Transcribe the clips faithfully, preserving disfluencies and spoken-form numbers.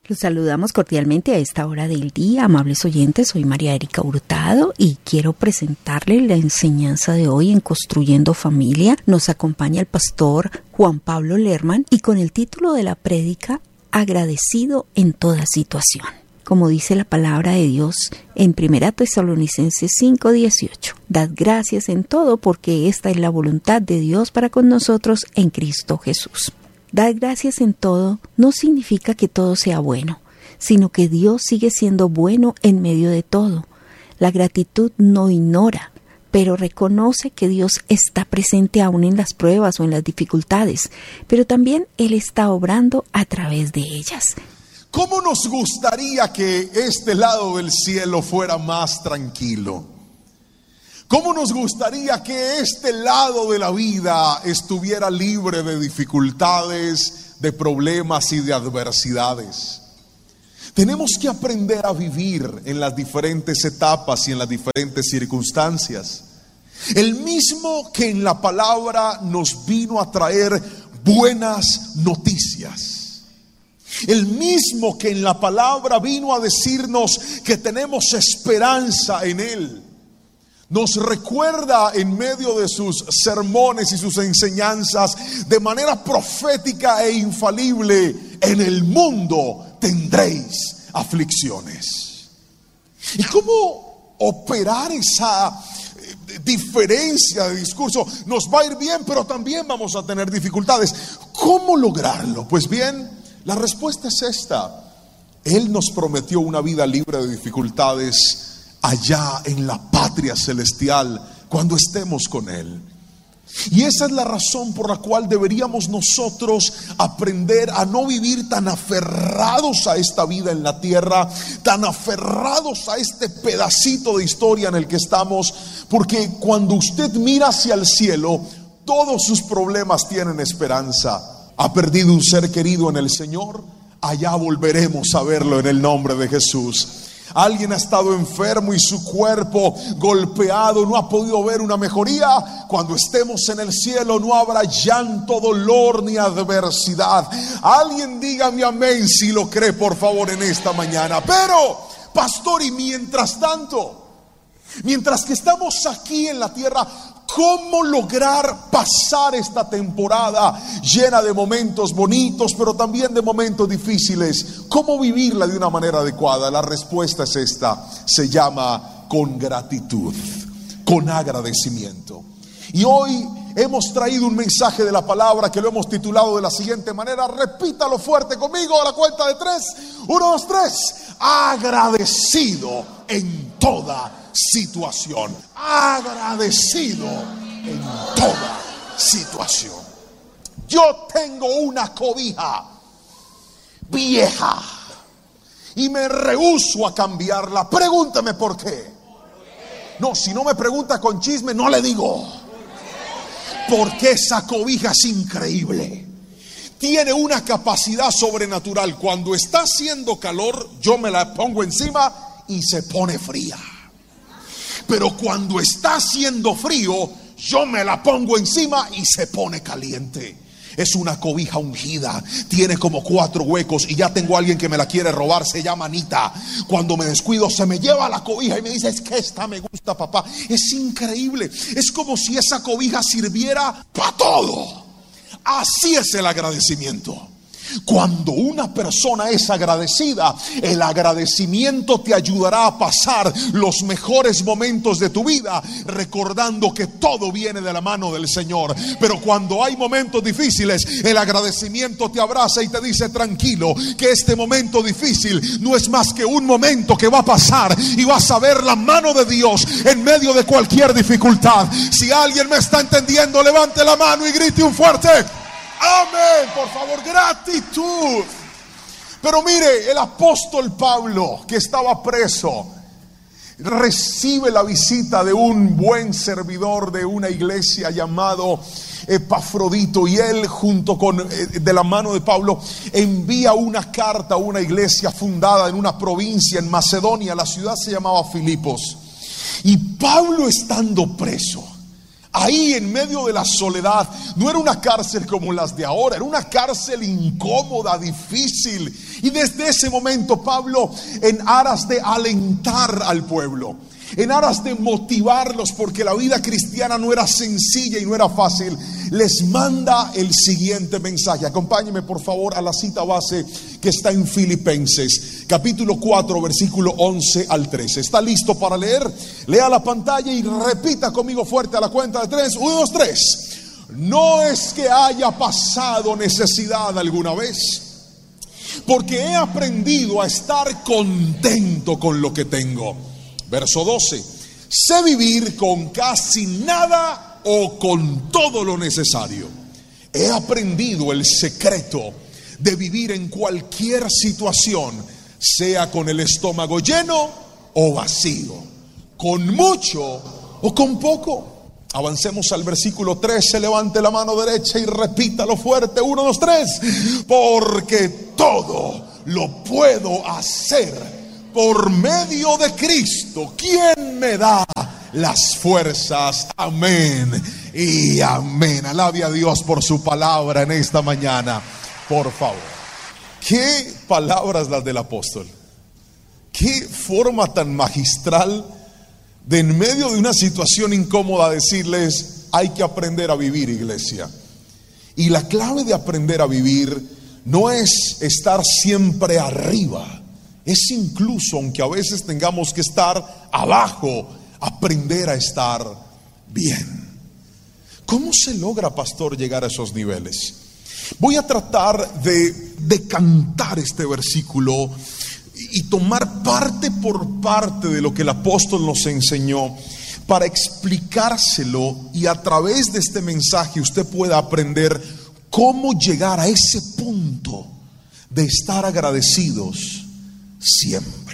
Los saludamos cordialmente a esta hora del día, amables oyentes. Soy María Erika Hurtado y quiero presentarles la enseñanza de hoy en Construyendo Familia. Nos acompaña el pastor Juan Pablo Lerman y con el título de la prédica, Agradecido en toda situación. Como dice la palabra de Dios en Primera Tesalonicenses cinco dieciocho, dad gracias en todo porque esta es la voluntad de Dios para con nosotros en Cristo Jesús. Dar gracias en todo no significa que todo sea bueno, sino que Dios sigue siendo bueno en medio de todo. La gratitud no ignora, pero reconoce que Dios está presente aún en las pruebas o en las dificultades, pero también Él está obrando a través de ellas. ¿Cómo nos gustaría que este lado del cielo fuera más tranquilo? ¿Cómo nos gustaría que este lado de la vida estuviera libre de dificultades, de problemas y de adversidades? Tenemos que aprender a vivir en las diferentes etapas y en las diferentes circunstancias. El mismo que en la palabra nos vino a traer buenas noticias. El mismo que en la palabra vino a decirnos que tenemos esperanza en Él. Nos recuerda en medio de sus sermones y sus enseñanzas de manera profética e infalible: en el mundo tendréis aflicciones. ¿Y cómo operar esa diferencia de discurso? Nos va a ir bien, pero también vamos a tener dificultades. ¿Cómo lograrlo? Pues bien, la respuesta es esta: Él nos prometió una vida libre de dificultades allá en la patria celestial cuando estemos con Él. Y esa es la razón por la cual deberíamos nosotros aprender a no vivir tan aferrados a esta vida en la tierra, tan aferrados a este pedacito de historia en el que estamos, porque cuando usted mira hacia el cielo, todos sus problemas tienen esperanza. ¿Ha perdido un ser querido en el Señor? Allá volveremos a verlo en el nombre de Jesús. Alguien ha estado enfermo y su cuerpo golpeado, no ha podido ver una mejoría. Cuando estemos en el cielo no habrá llanto, dolor ni adversidad. Alguien dígame amén si lo cree, por favor, en esta mañana. Pero, pastor, y mientras tanto, mientras que estamos aquí en la tierra, ¿cómo lograr pasar esta temporada llena de momentos bonitos, pero también de momentos difíciles? ¿Cómo vivirla de una manera adecuada? La respuesta es esta: se llama con gratitud, con agradecimiento. Y hoy hemos traído un mensaje de la palabra que lo hemos titulado de la siguiente manera. Repítalo fuerte conmigo a la cuenta de tres. Uno, dos, tres. Agradecido en toda situación. Agradecido en toda situación. Yo tengo una cobija vieja y me rehúso a cambiarla. Pregúntame por qué. No, si no me pregunta con chisme, no le digo. Porque esa cobija es increíble. Tiene una capacidad sobrenatural. Cuando está haciendo calor, yo me la pongo encima y se pone fría. Pero cuando está haciendo frío, yo me la pongo encima y se pone caliente. Es una cobija ungida, tiene como cuatro huecos y ya tengo a alguien que me la quiere robar. Se llama Anita. Cuando me descuido se me lleva la cobija y me dice: es que esta me gusta, papá. Es increíble. Es como si esa cobija sirviera para todo. Así es el agradecimiento. Cuando una persona es agradecida, el agradecimiento te ayudará a pasar los mejores momentos de tu vida, recordando que todo viene de la mano del Señor. Pero cuando hay momentos difíciles, el agradecimiento te abraza y te dice: tranquilo, que este momento difícil no es más que un momento que va a pasar y vas a ver la mano de Dios en medio de cualquier dificultad. Si alguien me está entendiendo, levante la mano y grite un fuerte amén, por favor. Gratitud. Pero mire, el apóstol Pablo, que estaba preso, recibe la visita de un buen servidor de una iglesia llamado Epafrodito, y él, junto con de la mano de Pablo, envía una carta a una iglesia fundada en una provincia en Macedonia. La ciudad se llamaba Filipos. Y Pablo, estando preso ahí en medio de la soledad, no era una cárcel como las de ahora, era una cárcel incómoda, difícil, Y desde ese momento Pablo, en aras de alentar al pueblo, en aras de motivarlos, porque la vida cristiana no era sencilla y no era fácil, les manda el siguiente mensaje. Acompáñenme por favor a la cita base que está en Filipenses, capítulo cuatro, versículo once al trece. ¿Está listo para leer? Lea la pantalla y repita conmigo fuerte a la cuenta de tres. Uno, dos, tres. No es que haya pasado necesidad alguna vez, porque he aprendido a estar contento con lo que tengo. Verso doce. Sé vivir con casi nada o con todo lo necesario. He aprendido el secreto de vivir en cualquier situación, sea con el estómago lleno o vacío, con mucho o con poco. Avancemos al versículo trece. Levante la mano derecha y repítalo fuerte. Uno, dos, tres. Porque todo lo puedo hacer por medio de Cristo, quien me da las fuerzas. Amén y amén. Alabe a Dios por su palabra en esta mañana, por favor. Qué palabras las del apóstol. Qué forma tan magistral de, en medio de una situación incómoda, decirles: hay que aprender a vivir, iglesia. Y la clave de aprender a vivir no es estar siempre arriba. Es incluso, aunque a veces tengamos que estar abajo, aprender a estar bien. ¿Cómo se logra, pastor, llegar a esos niveles? Voy a tratar de decantar este versículo y tomar parte por parte de lo que el apóstol nos enseñó, para explicárselo, y a través de este mensaje usted pueda aprender cómo llegar a ese punto de estar agradecidos siempre.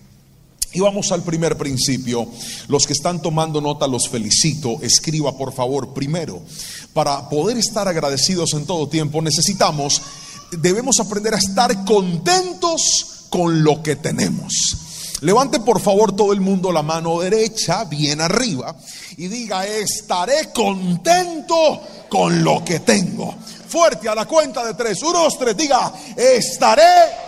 Y vamos al primer principio. Los que están tomando nota, los felicito. Escriba por favor. Primero, para poder estar agradecidos en todo tiempo, necesitamos, debemos aprender a estar contentos con lo que tenemos. Levante por favor todo el mundo la mano derecha bien arriba y diga: estaré contento con lo que tengo. Fuerte, a la cuenta de tres. Uno, dos, tres. Diga: estaré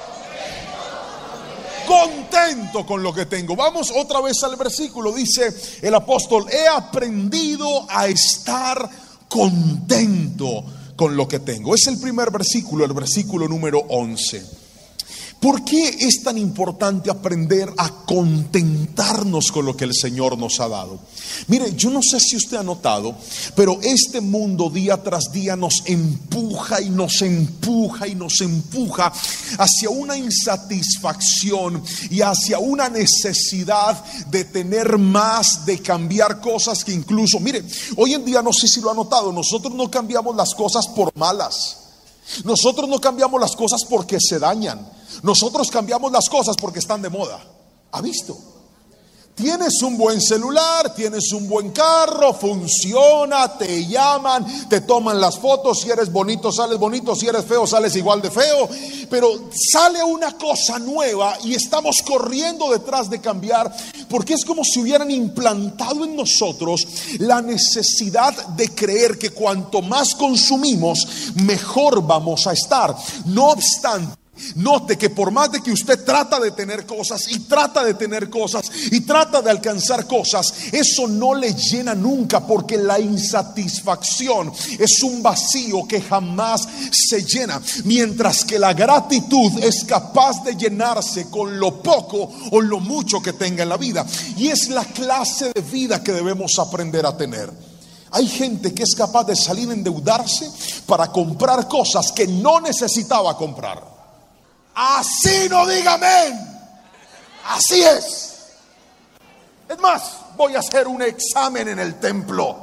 contento con lo que tengo. Vamos otra vez al versículo. Dice el apóstol: he aprendido a estar contento con lo que tengo. Es el primer versículo, el versículo número once. ¿Por qué es tan importante aprender a contentarnos con lo que el Señor nos ha dado? Mire, yo no sé si usted ha notado, pero este mundo día tras día nos empuja y nos empuja y nos empuja hacia una insatisfacción y hacia una necesidad de tener más, de cambiar cosas que incluso, mire, hoy en día, no sé si lo ha notado, nosotros no cambiamos las cosas por malas. Nosotros no cambiamos las cosas porque se dañan. Nosotros cambiamos las cosas porque están de moda. ¿Ha visto? Tienes un buen celular, tienes un buen carro, funciona, te llaman, te toman las fotos. Si eres bonito, sales bonito. Si eres feo, sales igual de feo. Pero sale una cosa nueva y estamos corriendo detrás de cambiar, porque es como si hubieran implantado en nosotros la necesidad de creer que cuanto más consumimos, mejor vamos a estar. No obstante, note que por más de que usted trata de tener cosas y trata de tener cosas y trata de alcanzar cosas, eso no le llena nunca, porque la insatisfacción es un vacío que jamás se llena, mientras que la gratitud es capaz de llenarse con lo poco o lo mucho que tenga en la vida. Y es la clase de vida que debemos aprender a tener. Hay gente que es capaz de salir a endeudarse para comprar cosas que no necesitaba comprar. Así no diga amén. Así es. Es más, voy a hacer un examen en el templo.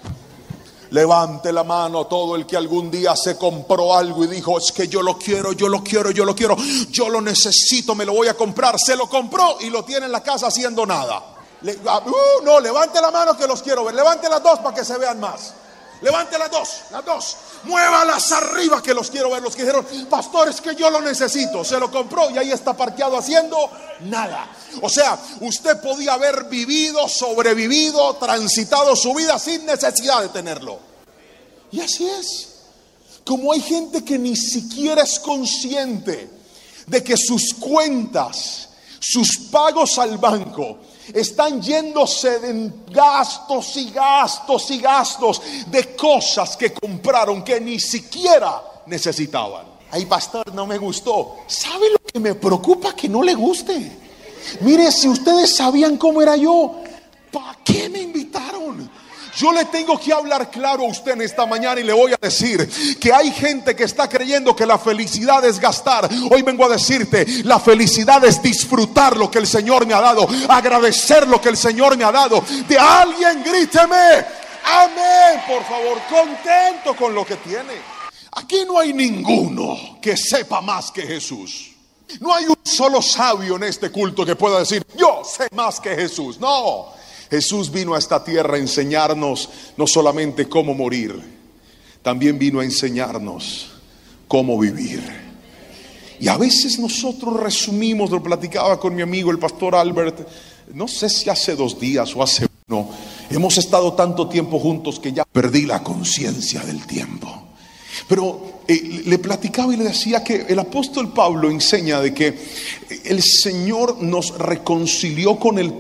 Levante la mano todo el que algún día se compró algo y dijo: es que yo lo quiero, yo lo quiero, yo lo quiero, yo lo necesito, me lo voy a comprar. Se lo compró y lo tiene en la casa haciendo nada. Le, uh, no, levante la mano que los quiero ver. Levante las dos para que se vean más. Levante las dos, las dos. Muévalas arriba que los quiero ver. Los que dijeron: pastor, es que yo lo necesito. Se lo compró y ahí está parqueado haciendo nada. O sea, usted podía haber vivido, sobrevivido, transitado su vida sin necesidad de tenerlo. Y así es. Como hay gente que ni siquiera es consciente de que sus cuentas, sus pagos al banco están yéndose en gastos y gastos y gastos de cosas que compraron que ni siquiera necesitaban. Ay, pastor, no me gustó. ¿Sabe lo que me preocupa? Que no le guste. Mire, si ustedes sabían cómo era yo, ¿para qué me invitaron? Yo le tengo que hablar claro a usted en esta mañana y le voy a decir que hay gente que está creyendo que la felicidad es gastar. Hoy vengo a decirte, la felicidad es disfrutar lo que el Señor me ha dado, agradecer lo que el Señor me ha dado. De alguien gríteme, amén, por favor, contento con lo que tiene. Aquí no hay ninguno que sepa más que Jesús. No hay un solo sabio en este culto que pueda decir, yo sé más que Jesús. No. Jesús vino a esta tierra a enseñarnos no solamente cómo morir, también vino a enseñarnos cómo vivir. Y a veces nosotros resumimos, lo platicaba con mi amigo el pastor Albert, no sé si hace dos días o hace uno, hemos estado tanto tiempo juntos que ya perdí la conciencia del tiempo. Pero eh, le platicaba y le decía que el apóstol Pablo enseña de que el Señor nos reconcilió con el